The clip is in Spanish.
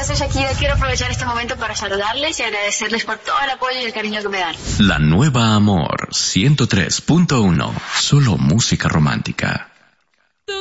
Hola, soy Shakira. Quiero aprovechar este momento para saludarles y agradecerles por todo el apoyo y el cariño que me dan. La Nueva Amor 103.1. Solo música romántica.